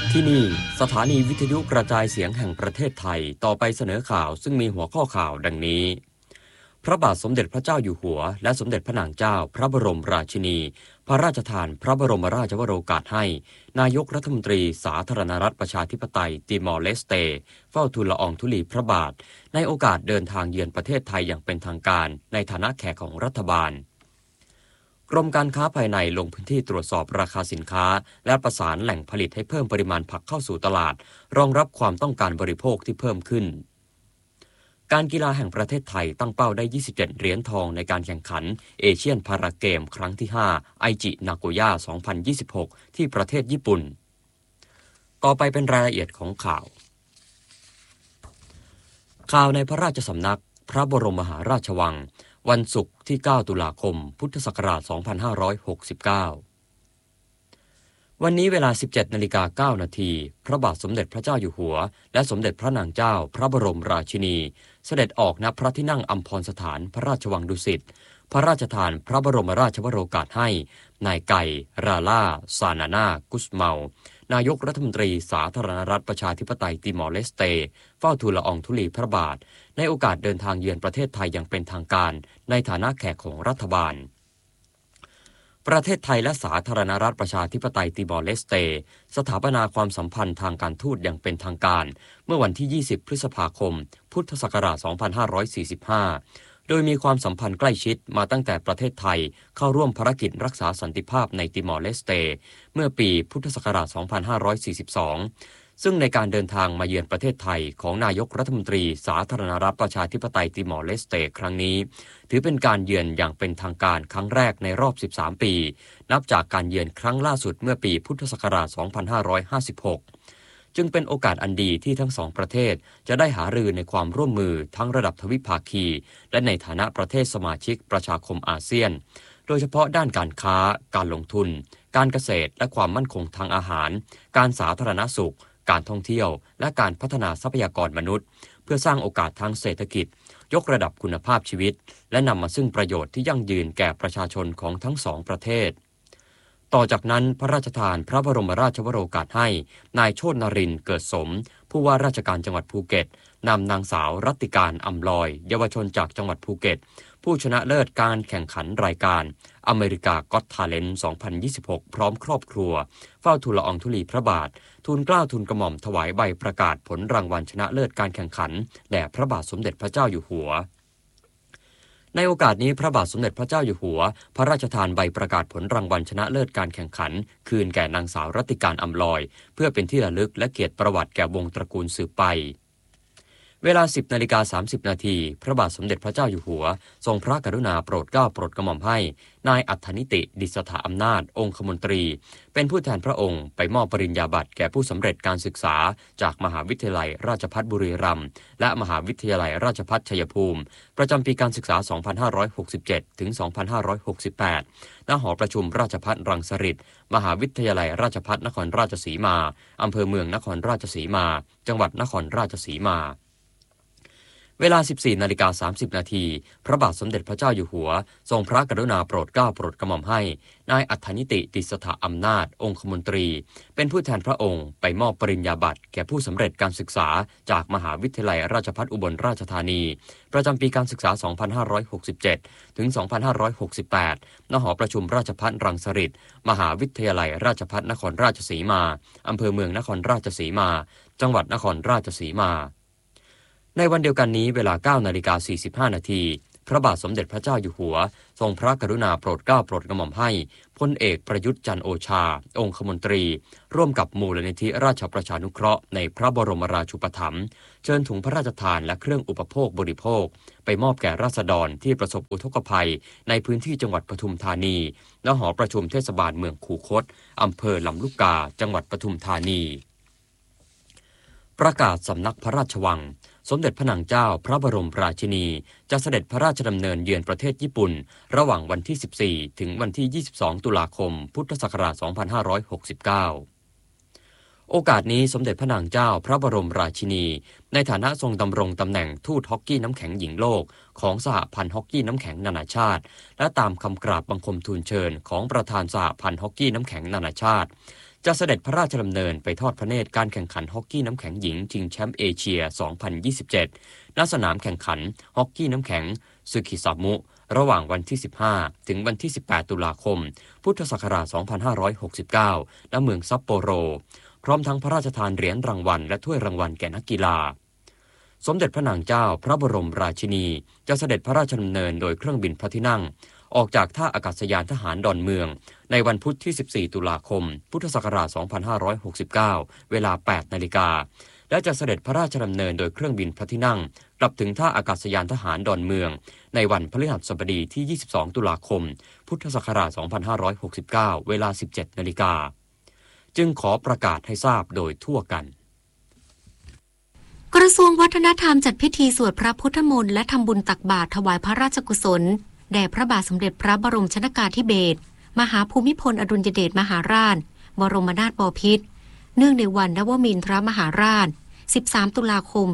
ที่นี่สถานีวิทยุกระจายเสียงแห่งประเทศไทยต่อไปเสนอข่าวซึ่งมีหัวข้อข่าวดังนี้พระบาทสมเด็จพระเจ้าอยู่หัวและสมเด็จพระนางเจ้าพระบรมราชินีพระราชทานพระบรมราชวโรกาสให้นายกรัฐมนตรีสาธารณรัฐประชาธิปไตยติมอร์เลสเตเฝ้าทูลละอองธุลีพระบาทในโอกาสเดินทางเยือนประเทศไทยอย่างเป็นทางการในฐานะแขกของรัฐบาลกรมการค้าภายในลงพื้นที่ตรวจสอบราคาสินค้าและประสานแหล่งผลิตให้เพิ่มปริมาณผักเข้าสู่ตลาดรองรับความต้องการบริโภคที่เพิ่มขึ้นการกีฬาแห่งประเทศไทยตั้งเป้าได้27เหรียญทองในการแข่งขันเอเชียนพาราเกมครั้งที่5ไอจินาโกย่า2026ที่ประเทศญี่ปุ่นต่อไปเป็นรายละเอียดของข่าวในพระราชสำนักพระบรมมหาราชวังวันศุกร์ที่9ตุลาคมพุทธศักราช2569วันนี้เวลา 17:09 น.พระบาทสมเด็จพระเจ้าอยู่หัวและสมเด็จพระนางเจ้าพระบรมราชินีเสด็จออกณพระที่นั่งอัมพรสถานพระราชวังดุสิตพระราชทานพระบรมราชวโรกาสให้นายไก่ราล่าซานานากุสเมานายกรัฐมนตรีสาธารณรัฐประชาธิปไตยติมอร์เลสเตเฝ้าทูลละอองธุลีพระบาทในโอกาสเดินทางเยือนประเทศไทยอย่างเป็นทางการในฐานะแขกของรัฐบาลประเทศไทยและสาธารณรัฐประชาธิปไตยติมอร์เลสเตสถาปนาความสัมพันธ์ทางการทูตอย่างเป็นทางการเมื่อวันที่20พฤษภาคมพุทธศักราช2545โดยมีความสัมพันธ์ใกล้ชิดมาตั้งแต่ประเทศไทยเข้าร่วมภารกิจรักษาสันติภาพในติมอร์เลสเตเมื่อปีพุทธศักราช2542ซึ่งในการเดินทางมาเยือนประเทศไทยของนายกรัฐมนตรีสาธารณรัฐประชาธิปไตยติมอร์เลสเตครั้งนี้ถือเป็นการเยือนอย่างเป็นทางการครั้งแรกในรอบ13ปีนับจากการเยือนครั้งล่าสุดเมื่อปีพุทธศักราช2556จึงเป็นโอกาสอันดีที่ทั้งสองประเทศจะได้หารือในความร่วมมือทั้งระดับทวิภาคีและในฐานะประเทศสมาชิกประชาคมอาเซียนโดยเฉพาะด้านการค้าการลงทุนการเกษตรและความมั่นคงทางอาหารการสาธารณสุขการท่องเที่ยวและการพัฒนาทรัพยากรมนุษย์เพื่อสร้างโอกาสทางเศรษฐกิจยกระดับคุณภาพชีวิตและนำมาซึ่งประโยชน์ที่ยั่งยืนแก่ประชาชนของทั้งสองประเทศต่อจากนั้นพระราชทานพระบรมราชวโรกาสให้นายโชตินรินทร์เกิดสมผู้ว่าราชการจังหวัดภูเก็ตนำนางสาวรัตติการอำลอยเยาวชนจากจังหวัดภูเก็ตผู้ชนะเลิศการแข่งขันรายการอเมริกาก็อตทาเลนต์2026พร้อมครอบครัวเฝ้าทูลละอองธุลีพระบาททูลเกล้าทูลกระหม่อมถวายใบประกาศผลรางวัลชนะเลิศการแข่งขันแด่พระบาทสมเด็จพระเจ้าอยู่หัวในโอกาสนี้พระบาทสมเด็จพระเจ้าอยู่หัวพระราชทานใบประกาศผลรางวัลชนะเลิศการแข่งขันคืนแก่นางสาวรัตติการอำลอยเพื่อเป็นที่ระลึกและเกียรติประวัติแก่วงตระกูลสืบไปเวลา 10:30 น.พระบาทสมเด็จพระเจ้าอยู่หัวทรงพระกรุณาโปรดเกล้าโปรดกระหม่อมให้นายอัฏฐนิติดิษฐาอำนาจองคมนตรีเป็นผู้แทนพระองค์ไปมอบปริญญาบัตรแก่ผู้สำเร็จการศึกษาจากมหาวิทยาลัยราชภัฏบุรีรัมย์และมหาวิทยาลัยราชภัฏชัยภูมิประจำปีการศึกษา 2567 ถึง 2568 ณ หอประชุมราชภัฏรังสฤษฎ์มหาวิทยาลัยราชภัฏนครราชสีมาอำเภอเมืองนครราชสีมาจังหวัดนครราชสีมาเวลา 14:30 น.พระบาทสมเด็จพระเจ้าอยู่หัวทรงพระกรุณาโปรดเกล้าโปรดกระหม่อมให้นายอัฏฐนิติดิษฐาอำนาจองคมนตรีเป็นผู้แทนพระองค์ไปมอบปริญญาบัตรแก่ผู้สำเร็จการศึกษาจากมหาวิทยาลัยราชภัฏอุบลราชธานีประจำปีการศึกษา 2567 ถึง 2568 ณ หอประชุมราชภัฏรังสฤษฎ์มหาวิทยาลัยราชภัฏนครราชสีมาอำเภอเมืองนครราชสีมาจังหวัดนครราชสีมาในวันเดียวกันนี้เวลา 9:45 น.พระบาทสมเด็จพระเจ้าอยู่หัวทรงพระกรุณาโปรดเกล้าโปรดกระหม่อมให้พลเอกประยุทธ์จันทร์โอชาองคมนตรีร่วมกับมูลนิธิราชประชานุเคราะห์ในพระบรมราชูปถัมภ์เชิญถุงพระราชทานและเครื่องอุปโภคบริโภคไปมอบแก่ราษฎรที่ประสบอุทกภัยในพื้นที่จังหวัดปทุมธานีณ หอประชุมเทศบาลเมืองคูคตอำเภอลำลูกกาจังหวัดปทุมธานีประกาศสำนักพระราชวังสมเด็จพระนางเจ้าพระบรมราชินีจะเสด็จพระราชดำเนินเยือนประเทศญี่ปุ่นระหว่างวันที่ 14 ถึงวันที่ 22 ตุลาคม พุทธศักราช 2569 โอกาสนี้สมเด็จพระนางเจ้าพระบรมราชินีในฐานะทรงดำรงตำแหน่งทูตฮอกกี้น้ำแข็งหญิงโลกของสหพันธ์ฮอกกี้น้ำแข็งนานาชาติและตามคำกราบบังคมทูลเชิญของประธานสหพันธ์ฮอกกี้น้ำแข็งนานาชาติจะเสด็จพระราชดำเนินไปทอดพระเนตรการแข่งขันฮอกกี้น้ำแข็งหญิงชิงแชมป์เอเชีย 2027 ณ สนามแข่งขันฮอกกี้น้ำแข็งซึคิซามุ ระหว่างวันที่ 15 ถึงวันที่ 18 ตุลาคม พุทธศักราช 2569 ณ เมืองซัปโปโร พร้อมทั้งพระราชทานเหรียญรางวัลและถ้วยรางวัลแก่นักกีฬาสมเด็จพระนางเจ้าพระบรมราชินีจะเสด็จพระราชดำเนินโดยเครื่องบินพระที่นั่งออกจากท่าอากาศยานทหารดอนเมืองในวันพุธที่ 14 ตุลาคม พุทธศักราช 2569 เวลา 8 นาฬิกาและจะเสด็จพระราชดำเนินโดยเครื่องบินพระที่นั่งกลับถึงท่าอากาศยานทหารดอนเมืองในวันพฤหัสบดีที่ 22 ตุลาคม พุทธศักราช 2569 เวลา 17 นาฬิกาจึงขอประกาศให้ทราบโดยทั่วกันกระทรวงวัฒนธรรมจัดพิธีสวดพระพุทธมนต์และทำบุญตักบาตรถวายพระราชกุศลแด่พระบาทสมเด็จพระบรมชนกาธิเบศรมหาภูมิพลอดุลยเดชมหาราชบรมนาถบพิตรเนื่องในวันนวมินทรมหาราช 13 ตุลาคม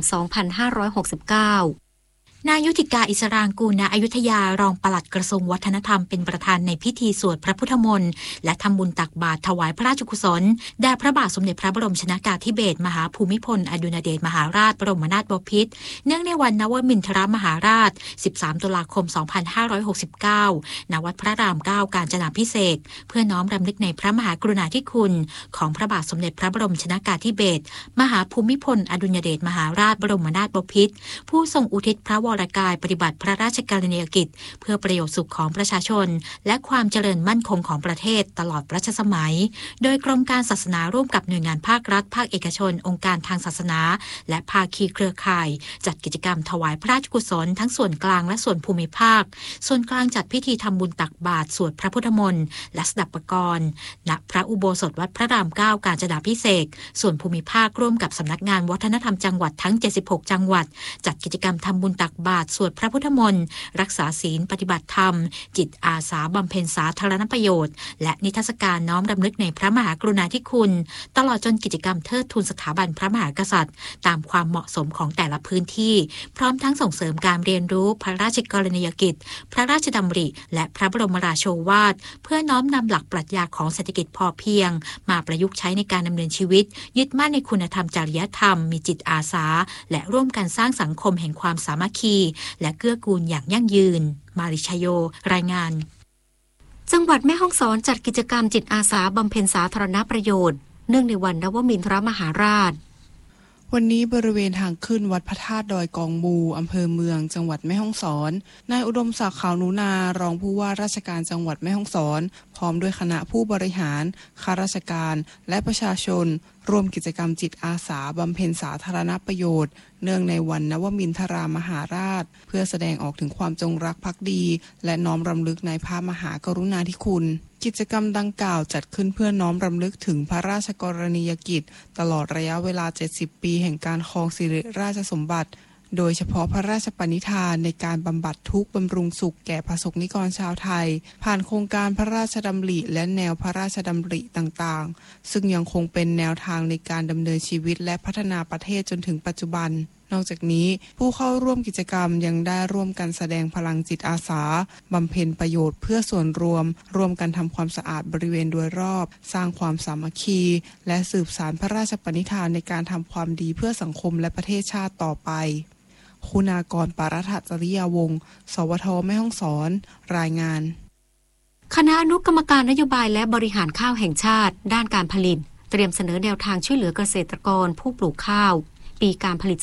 2569นายยุทธิกาอิสรางกูลณอยุธยารองปลัดกระทรวงวัฒนธรรมเป็นประธานในพิธีสวดพระพุทธมนต์และทำบุญตักบาตรถวายพระราชกุศลแด่พระบาทสมเด็จพระบรมชนกาธิเบศรมหาภูมิพลอดุลยเดชมหาราชบรมนาถบพิตรเนื่องในวันนวมินทรมหาราช 13 ตุลาคม 2569 ณ วัดพระราม 9 กาญจนาภิเษกเพื่อน้อมรำลึกในพระมหากรุณาธิคุณของพระบาทสมเด็จพระบรมชนกาธิเบศรมหาภูมิพลอดุลยเดชมหาราชบรมนาถบพิตรผู้ทรงอุทิศพระวรกายปฏิบัติพระราชกรณียกิจเพื่อประโยชน์สุขของประชาชนและความเจริญมั่นคงของประเทศตลอดรัชสมัยโดยกรมการศาสนาร่วมกับหน่วยงานภาครัฐภาคเอกชนองค์การทางศาสนาและภาคีเครือข่ายจัดกิจกรรมถวายพระราชกุศลทั้งส่วนกลางและส่วนภูมิภาคส่วนกลางจัดพิธีทำบุญตักบาตรสวดพระพุทธมนต์และสดับปกรณ์ณพระอุโบสถวัดพระราม 9 กาญจนาภิเษกส่วนภูมิภาคร่วมกับสำนักงานวัฒนธรรมจังหวัดทั้ง76จังหวัดจัดกิจกรรมทำบุญตักบาตรสวดพระพุทธมนต์รักษาศีลปฏิบัติธรรมจิตอาสาบำเพ็ญสาธารณประโยชน์และนิทรรศการน้อมรำลึกในพระมหากรุณาธิคุณตลอดจนกิจกรรมเทิดทูนสถาบันพระมหากษัตริย์ตามความเหมาะสมของแต่ละพื้นที่พร้อมทั้งส่งเสริมการเรียนรู้พระราชกรณียกิจพระราชดำริและพระบรมราโชวาทเพื่อน้อมนำหลักปรัชญาของเศรษฐกิจพอเพียงมาประยุกต์ใช้ในการดำเนินชีวิตยึดมั่นในคุณธรรมจริยธรรมมีจิตอาสาและร่วมกันสร้างสังคมแห่งความสามัคคีและเกื้อกูลอย่างยั่งยืนมาริชโยรายงานจังหวัดแม่ฮ่องสอนจัดกิจกรรมจิตอาสาบำเพ็ญสาธารณประโยชน์เนื่องในวันนวมินทรมหาราชวันนี้บริเวณทางขึ้นวัดพระธาตุดอยกองมูอำเภอเมืองจังหวัดแม่ฮ่องสอนนายอุดมศักดิ์ขาวหนูนารองผู้ว่าราชการจังหวัดแม่ฮ่องสอนพร้อมด้วยคณะผู้บริหารข้าราชการและประชาชนร่วมกิจกรรมจิตอาสาบำเพ็ญสาธารณประโยชน์เนื่องในวันนวมินทรามหาราชเพื่อแสดงออกถึงความจงรักภักดีและน้อมรำลึกในพระมหากรุณาธิคุณกิจกรรมดังกล่าวจัดขึ้นเพื่อน้อมรำลึกถึงพระราชกรณียกิจตลอดระยะเวลา70ปีแห่งการครองสิริราชสมบัติโดยเฉพาะพระราชปณิธานในการบำบัดทุกข์บำรุงสุขแก่ประสบนิกรชาวไทยผ่านโครงการพระราชดำริและแนวพระราชดำริต่างๆซึ่งยังคงเป็นแนวทางในการดำเนินชีวิตและพัฒนาประเทศจนถึงปัจจุบันนอกจากนี้ผู้เข้าร่วมกิจกรรมยังได้ร่วมกันแสดงพลังจิตอาสาบำเพ็ญประโยชน์เพื่อส่วนรวมร่วมกันทำความสะอาดบริเวณโดยรอบสร้างความสามัคคีและสืบสานพระราชปณิธานในการทำความดีเพื่อสังคมและประเทศชาติต่อไปคุณากร ปารัฐจริยาวงศ์สวทแม่ฮ่องสอนรายงานคณะอนุกรรมการนโยบายและบริหารข้าวแห่งชาติด้านการผลิตเตรียมเสนอแนวทางช่วยเหลือเกษตรกรผู้ปลูกข้าวปีการผลิต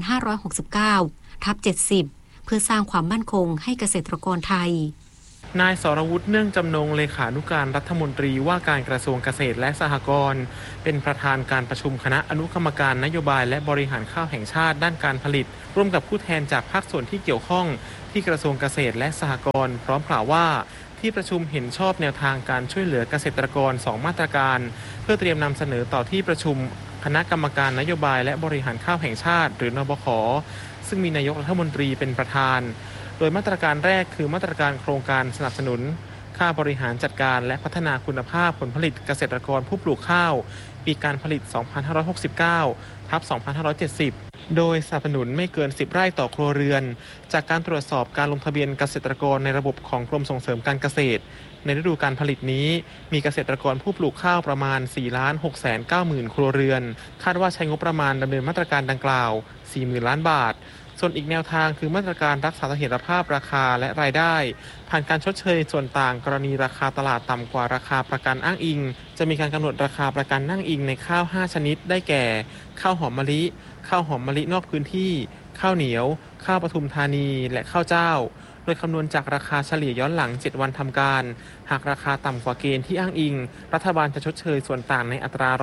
2569/70 เพื่อสร้างความมั่นคงให้เกษตรกรไทยนายสรวุฒิเนื่องจำนงเลขานุการรัฐมนตรีว่าการกระทรวงเกษตรและสหกรณ์เป็นประธานการประชุมคณะอนุกรรมการนโยบายและบริหารข้าวแห่งชาติด้านการผลิตร่วมกับผู้แทนจากภาคส่วนที่เกี่ยวข้องที่กระทรวงเกษตรและสหกรณ์พร้อมกล่าวว่าที่ประชุมเห็นชอบแนวทางการช่วยเหลือเกษตรกร2มาตรการเพื่อเตรียมนำเสนอต่อที่ประชุมคณะกรรมการนโยบายและบริหารข้าวแห่งชาติหรือนบข.ซึ่งมีนายกรัฐมนตรีเป็นประธานโดยมาตรการแรกคือมาตรการโครงการสนับสนุนค่าบริหารจัดการและพัฒนาคุณภาพผลผลิตเกษตรกรผู้ปลูกข้าวปีการผลิต 2569/2570 โดยสนับสนุนไม่เกิน10 ไร่ต่อครัวเรือนจากการตรวจสอบการลงทะเบียนเกษตรกรในระบบของกรมส่งเสริมการเกษตรในฤดูการผลิตนี้มีเกษตรกรผู้ปลูกข้าวประมาณ 4,690,000 ครัวเรือนคาดว่าใช้งบประมาณดำเนินมาตรการดังกล่าว 40,000 ล้านบาทส่วนอีกแนวทางคือมาตรการรักษาเสถียรภาพราคาและรายได้ผ่านการชดเชยส่วนต่างกรณีราคาตลาดต่ำกว่าราคาประกันอ้างอิงจะมีการกำหนดราคาประกันอ้างอิงในข้าว5ชนิดได้แก่ข้าวหอมมะลิข้าวหอมมะลินอกพื้นที่ข้าวเหนียวข้าวปทุมธานีและข้าวเจ้าโดยคำนวณจากราคาเฉลี่ยย้อนหลัง7วันทำการหากราคาต่ำกว่าเกณฑ์ที่อ้างอิงรัฐบาลจะชดเชยส่วนต่างในอัตรา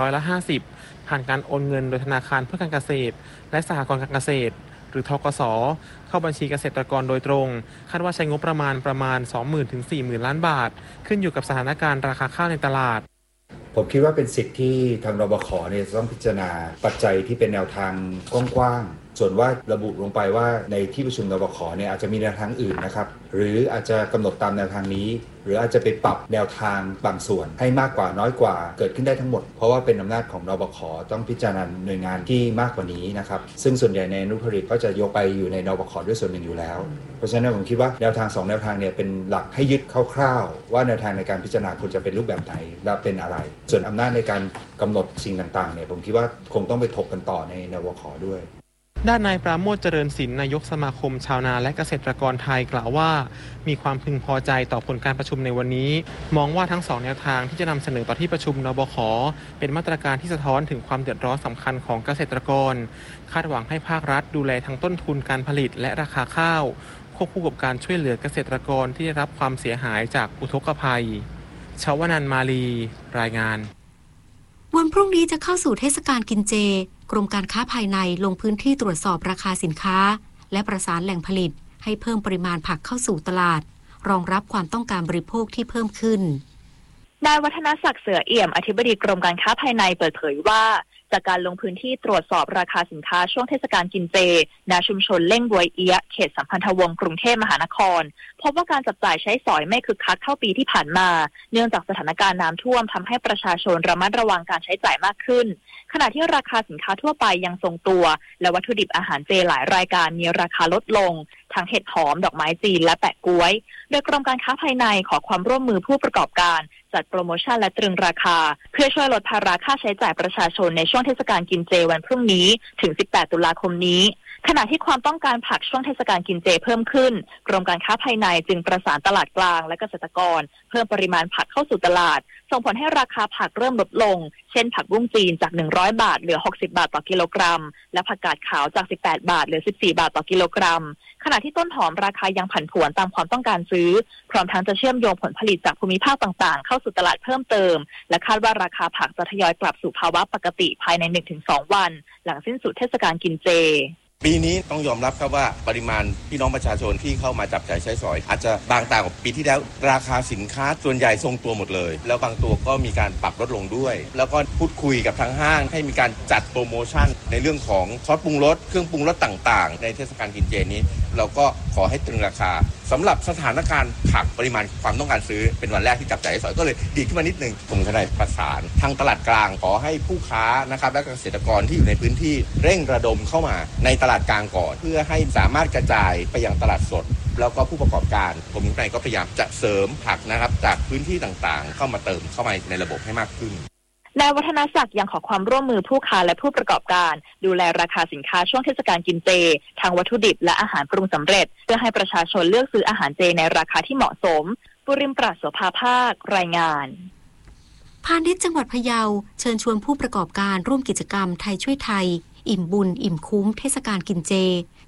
50%ผ่านการโอนเงินโดยธนาคารเพื่อการเกษตรและสหกรณ์การเกษตรหรือธกส.เข้าบัญชีเกษตรกรโดยตรงคาดว่าใช้งบประมาณ 20,000 ถึง 40,000 ล้านบาทขึ้นอยู่กับสถานการณ์ราคาข้าวในตลาดผมคิดว่าเป็นสิทธิ์ที่ทางรบข.เนี่ยจะต้องพิจารณาปัจจัยที่เป็นแนวทางกว้างๆส่วนว่าระบุลงไปว่าในที่ประชุมรบข.เนี่ยอาจจะมีแนวทางอื่นนะครับหรืออาจจะกำหนดตามแนวทางนี้หรืออาจจะไปปรับแนวทางบางส่วนให้มากกว่าน้อยกว่าเกิดขึ้นได้ทั้งหมดเพราะว่าเป็นอำนาจของรบข.ต้องพิจารณาหน่วยงานที่มากกว่านี้นะครับซึ่งส่วนใหญ่ในอนุผลิตก็จะยกไปอยู่ในรบข.ด้วยส่วนหนึ่งอยู่แล้วเพราะฉะนั้นผมคิดว่าแนวทาง2แนวทางเนี่ยเป็นหลักให้ยึดคร่าวๆว่าแนวทางในการพิจารณาควรจะเป็นรูปแบบไหนและเป็นอะไรส่วนอำนาจในการกำหนดสิ่งต่างๆเนี่ยผมคิดว่าคงต้องไปถกกันต่อในรบข.ด้วยด้านนายปราโมชเจริญศิลป์นายกสมาคมชาวนาและเกษตรกรไทยกล่าวว่ามีความพึงพอใจต่อผลการประชุมในวันนี้มองว่าทั้ง2แนวทางที่จะนำเสนอต่อที่ประชุมรบข.เป็นมาตรการที่สะท้อนถึงความเดือดร้อนสำคัญของเกษตรกรคาดหวังให้ภาครัฐดูแลทั้งต้นทุนการผลิตและราคาข้าวควบคู่กับการช่วยเหลือเกษตรกรที่ได้รับความเสียหายจากอุทกภัยชวนันท์ มาลีรายงานวันพรุ่งนี้จะเข้าสู่เทศกาลกินเจกรมการค้าภายในลงพื้นที่ตรวจสอบราคาสินค้าและประสานแหล่งผลิตให้เพิ่มปริมาณผักเข้าสู่ตลาดรองรับความต้องการบริโภคที่เพิ่มขึ้นนายวัฒนศักดิ์เสือเอี่ยมอธิบดีกรมการค้าภายในเปิดเผยว่าจากการลงพื้นที่ตรวจสอบราคาสินค้าช่วงเทศกาลกินเจณชุมชนเล่งบวยเอี๊ยะเขตสัมพันธวงศ์กรุงเทพมหานครพบว่าการจับจ่ายใช้สอยไม่คึกคักเท่าปีที่ผ่านมาเนื่องจากสถานการณ์น้ำท่วมทำให้ประชาชนระมัดระวังการใช้จ่ายมากขึ้นขณะที่ราคาสินค้าทั่วไปยังทรงตัวและวัตถุดิบอาหารเจหลายรายการมีราคาลดลงทั้งเห็ดหอมดอกไม้จีนและแปะก๊วยโดยกรมการค้าภายในขอความร่วมมือผู้ประกอบการจัดโปรโมชั่นและตรึงราคาเพื่อช่วยลดภาระค่าใช้จ่ายประชาชนในช่วงเทศกาลกินเจวันพรุ่งนี้ถึง18ตุลาคมนี้ขณะที่ความต้องการผักช่วงเทศกาลกินเจเพิ่มขึ้นกรมการค้าภายในจึงประสานตลาดกลางและเกษตรกรเพิ่มปริมาณผักเข้าสู่ตลาดส่งผลให้ราคาผักเริ่มลดลงเช่นผักบุ้งจีนจาก100บาทเหลือ60บาทต่อกิโลกรัมและผักกาดขาวจาก18บาทเหลือ14บาทต่อกิโลกรัมขณะที่ต้นหอมราคายังผันผวนตามความต้องการซื้อพร้อมทั้งจะเชื่อมโยงผลผลิตจากภูมิภาคต่างๆเข้าสู่ตลาดเพิ่มเติมและคาดว่าราคาผักจะทยอยกลับสู่ภาวะปกติภายใน 1-2 วันหลังสิ้นสุดเทศกาลกินเจปีนี้ต้องยอมรับครับว่าปริมาณพี่น้องประชาชนที่เข้ามาจับจ่ายใช้สอยอาจจะบางต่างกับปีที่แล้วราคาสินค้าส่วนใหญ่ทรงตัวหมดเลยแล้วบางตัวก็มีการปรับลดลงด้วยแล้วก็พูดคุยกับทางห้างให้มีการจัดโปรโมชั่นในเรื่องของซอสปรุงรสเครื่องปรุงรสต่างๆในเทศกาลกินเจนี้เราก็ขอให้ตรึงราคาสำหรับสถานการณ์ผักปริมาณความต้องการซื้อเป็นวันแรกที่จับจ่ายใช้สอยก็เลยดีขึ้นมานิดนึงผมก็ได้ประสานทางตลาดกลางขอให้ผู้ค้านะครับและเกษตรกรที่อยู่ในพื้นที่เร่งระดมเข้ามาในตลาดกลางก่อนเพื่อให้สามารถกระจายไปยังตลาดสดแล้วก็ผู้ประกอบการผมในก็พยายามจะเสริมผักนะครับจากพื้นที่ต่างๆเข้ามาเติมเข้ามาในระบบให้มากขึ้นนายวัฒนศักดิ์ยังขอความร่วมมือผู้ค้าและผู้ประกอบการดูแลราคาสินค้าช่วงเทศกาลกินเจทางวัตถุดิบและอาหารปรุงสำเร็จเพื่อให้ประชาชนเลือกซื้ออาหารเจในราคาที่เหมาะสมปุริมปราศโสภาภาครายงานพาณิชย์จังหวัดพะเยาเชิญชวนผู้ประกอบการร่วมกิจกรรมไทยช่วยไทยอิ่มบุญอิ่มคุ้มเทศกาลกินเจ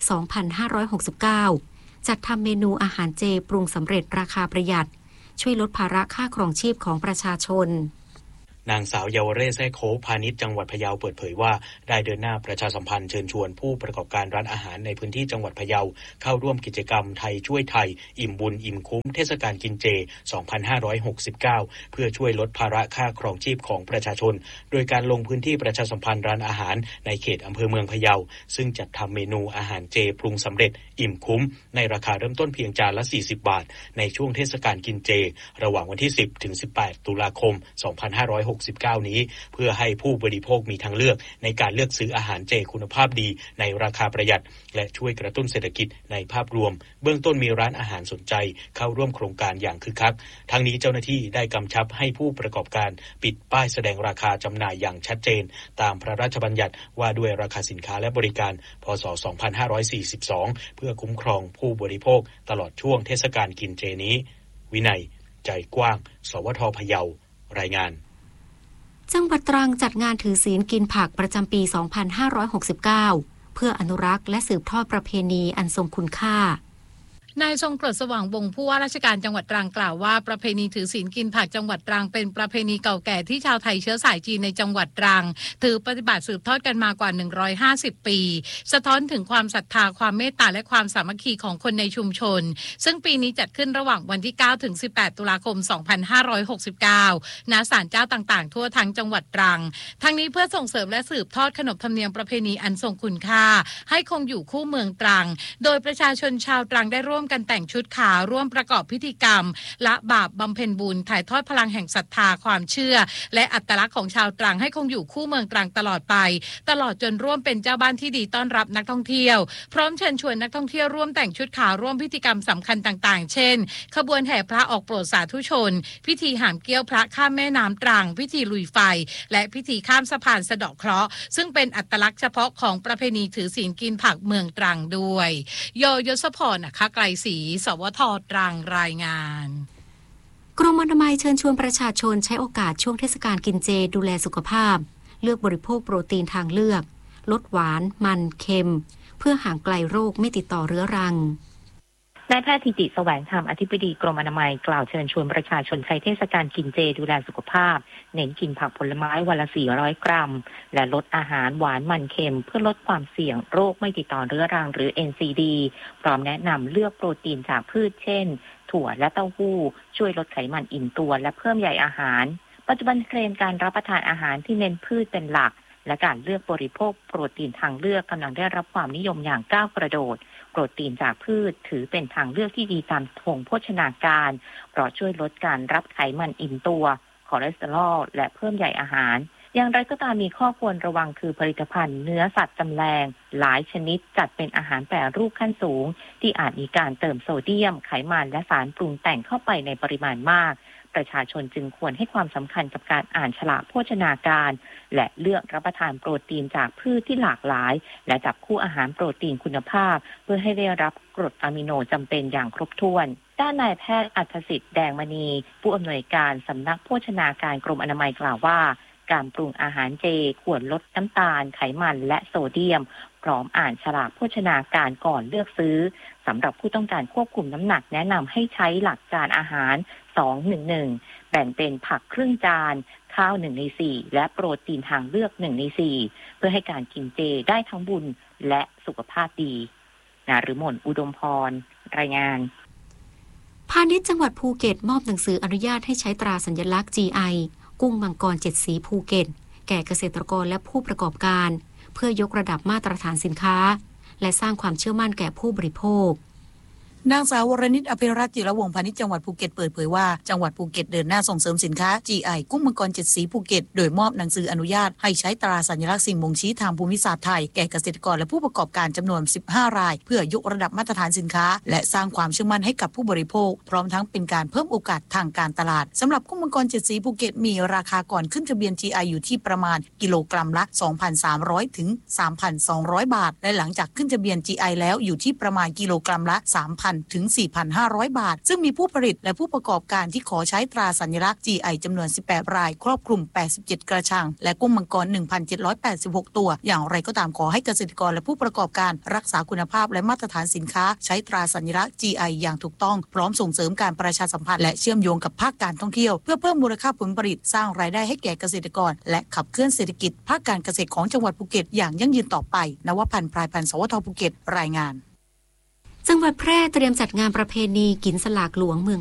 2569 จัดทำเมนูอาหารเจปรุงสำเร็จราคาประหยัดช่วยลดภาระค่าครองชีพของประชาชนนางสาวเยาวเรศแซ่โคพาณิชย์จังหวัดพะเยาเปิดเผยว่าได้เดินหน้าประชาสัมพันธ์เชิญชวนผู้ประกอบการร้านอาหารในพื้นที่จังหวัดพะเยาเข้าร่วมกิจกรรมไทยช่วยไทยอิ่มบุญอิ่มคุ้มเทศกาลกินเจ 2569 เพื่อช่วยลดภาระค่าครองชีพของประชาชนโดยการลงพื้นที่ประชาสัมพันธ์ร้านอาหารในเขตอำเภอเมืองพะเยาซึ่งจัดทำเมนูอาหารเจปรุงสำเร็จอิ่มคุ้มในราคาเริ่มต้นเพียงจานละ40บาทในช่วงเทศกาลกินเจระหว่างวันที่10 ถึง 18 ตุลาคม 2569 2569 นี้เพื่อให้ผู้บริโภคมีทางเลือกในการเลือกซื้ออาหารเจคุณภาพดีในราคาประหยัดและช่วยกระตุ้นเศรษฐกิจในภาพรวมเบื้องต้นมีร้านอาหารสนใจเข้าร่วมโครงการอย่างคึกคักทั้งนี้เจ้าหน้าที่ได้กำชับให้ผู้ประกอบการปิดป้ายแสดงราคาจำหน่ายอย่างชัดเจนตามพระราชบัญญัติว่าด้วยราคาสินค้าและบริการพ.ศ. 2542 เพื่อคุ้มครองผู้บริโภคตลอดช่วงเทศกาลกินเจนี้วินัยใจกว้างสวท.พะเยารายงานจังหวัดตรังจัดงานถือศีลกินผักประจำปี 2569 เพื่ออนุรักษ์และสืบทอดประเพณีอันทรงคุณค่านายทรงกรดสว่างวงศ์ผู้ว่าราชการจังหวัดตรังกล่าวว่าประเพณีถือศีลกินผักจังหวัดตรังเป็นประเพณีเก่าแก่ที่ชาวไทยเชื้อสายจีนในจังหวัดตรังถือปฏิบัติสืบทอดกันมากว่า150 ปีสะท้อนถึงความศรัทธาความเมตตาและความสามัคคีของคนในชุมชนซึ่งปีนี้จัดขึ้นระหว่างวันที่9ถึง18ตุลาคม2569ณศาลเจ้าต่างๆทั่วทั้งจังหวัดตรังทั้งนี้เพื่อส่งเสริมและสืบทอดขนบธรรมเนียมประเพณีอันทรงคุณค่าให้คงอยู่คู่เมืองตรังโดยประชาชนชาวตรังได้ร่วมกันแต่งชุดขาวร่วมประกอบพิธีกรรมละบาปบำเพ็ญบุญถ่ายทอดพลังแห่งศรัทธาความเชื่อและอัตลักษณ์ของชาวตรังให้คงอยู่คู่เมืองตรังตลอดไปตลอดจนร่วมเป็นเจ้าบ้านที่ดีต้อนรับนักท่องเที่ยวพร้อมเชิญชวนนักท่องเที่ยวร่วมแต่งชุดขาวร่วมพิธีกรรมสำคัญต่างๆเช่นขบวนแห่พระออกโปรดสาธุชนพิธีหามเกี้ยวพระข้ามแม่น้ำตรังพิธีลุยไฟและพิธีข้ามสะพานสะเดาะเคราะห์ซึ่งเป็นอัตลักษณ์เฉพาะของประเพณีถือศีลกินผักเมืองตรังด้วยยศพรนะคะไกรศรีสวท.ตรังรายงานกรมอนามัยเชิญชวนประชาชนใช้โอกาสช่วงเทศกาลกินเจดูแลสุขภาพเลือกบริโภคโปรตีนทางเลือกลดหวานมันเค็มเพื่อห่างไกลโรคไม่ติดต่อเรื้อรังนายแพทย์ธิติแสวงธรรมอธิบดีกรมอนามัยกล่าวเชิญชวนประชาชนใช้เทศกาลกินเจดูแลสุขภาพเน้นกินผักผลไม้วันละ400 กรัมและลดอาหารหวานมันเค็มเพื่อลดความเสี่ยงโรคไม่ติดต่อเรื้อรังหรือ NCD พร้อมแนะนำเลือกโปรตีนจากพืชเช่นถั่วและเต้าหู้ช่วยลดไขมันอิ่มตัวและเพิ่มใยอาหารปัจจุบันเทรนด์การรับประทานอาหารที่เน้นพืชเป็นหลักและการเลือกบริโภคโปรตีนทางเลือกกำลังได้รับความนิยมอย่างก้าวกระโดดโปรตีนจากพืชถือเป็นทางเลือกที่ดีตามธงโภชนาการเพราะช่วยลดการรับไขมันอิ่มตัวคอเลสเตอรอลและเพิ่มใยอาหารอย่างไรก็ตามมีข้อควรระวังคือผลิตภัณฑ์เนื้อสัตว์จำแรงหลายชนิดจัดเป็นอาหารแปรรูปขั้นสูงที่อาจมีการเติมโซเดียมไขมันและสารปรุงแต่งเข้าไปในปริมาณมากประชาชนจึงควรให้ความสำคัญกับการอ่านฉลากโภชนาการและเลือกรับประทานโปรตีนจากพืชที่หลากหลายและจับคู่อาหารโปรตีนคุณภาพเพื่อให้ได้รับกรดอะมิโนจำเป็นอย่างครบถ้วนด้านนายแพทย์อัธสิทธิ์แดงมณีผู้อำนวยการสำนักโภชนาการกรมอนามัยกล่าวว่าการปรุงอาหารเจควรลดน้ำตาลไขมันและโซเดียมพร้อมอ่านฉลากโภชนาการก่อนเลือกซื้อสำหรับผู้ต้องการควบคุมน้ำหนักแนะนำให้ใช้หลักจานอาหาร 2-1-1 แบ่งเป็นผักครึ่งจานข้าว1 ใน 4และโปรตีนทางเลือก1 ใน 4เพื่อให้การกินเจได้ทั้งบุญและสุขภาพดีนฤมลอุดมพรรายงานพาณิชย์จังหวัดภูเก็ตมอบหนังสืออนุญาตให้ใช้ตราสัญลักษณ์ GI กุ้งมังกร7สีภูเก็ตแก่เกษตรกรและผู้ประกอบการเพื่อยกระดับมาตรฐานสินค้าและสร้างความเชื่อมั่นแก่ผู้บริโภคนางสาววรณิตอภิรัตน์จิรวงศ์พาณิชย์จังหวัดภูเก็ตเปิดเผยว่าจังหวัดภูเก็ตเดินหน้าส่งเสริมสินค้า GI กุ้งมังกร7สีภูเก็ตโดยมอบหนังสืออนุญาตให้ใช้ตราสัญลักษณ์สิ่งบ่งชี้ทางภูมิศาสตร์ไทยแก่เกษตรกรและผู้ประกอบการจำนวน15รายเพื่อยกระดับมาตรฐานสินค้าและสร้างความเชื่อมั่นให้กับผู้บริโภคพร้อมทั้งเป็นการเพิ่มโอกาสทางการตลาดสำหรับกุ้งมังกร7สีภูเก็ตมีราคาก่อนขึ้นทะเบียน GI อยู่ที่ประมาณกิโลกรัมละ 2,300 ถึง 3,200 บาทและหลังจากขึ้นทะเบียน GI แล้วอยู่ที่ประมาณกิโลกรัมละ 3,000 ถึง 4,500 บาทซึ่งมีผู้ผลิตและผู้ประกอบการที่ขอใช้ตราสัญลักษณ์ GI จำนวน18รายครอบคลุม87กระชังและกุ้งมังกร 1,786 ตัวอย่างไรก็ตามขอให้เกษตรกรและผู้ประกอบการรักษาคุณภาพและมาตรฐานสินค้าใช้ตราสัญลักษณ์ GI อย่างถูกต้องพร้อมส่งเสริมการประชาสัมพันธ์และเชื่อมโยงกับภาคการท่องเที่ยวเพื่อเพิ่มมูลค่าผลผลิตสร้างรายได้ให้แก่เกษตรกรและขับเคลื่อนเศรษฐกิจภาคการเกษตรของจังหวัดภูเก็ตอย่างยั่งยืนต่อไปนวพันธ์พรายพันธ์สวทภูเก็ตรายงานจังหวัดแพร่เตรียมจัดงานประเพณีกินสลากหลวงเมือง